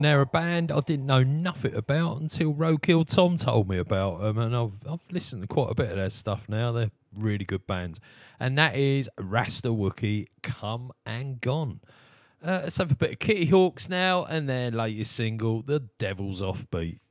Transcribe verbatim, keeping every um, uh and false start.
They're a band I didn't know nothing about until Roadkill Tom told me about them, and I've I've listened to quite a bit of their stuff now. They're really good bands, and that is Rasta Wookie, Come and Gone. Uh, let's have a bit of Kitty Hawks now, and their latest single, The Devil's Offbeat.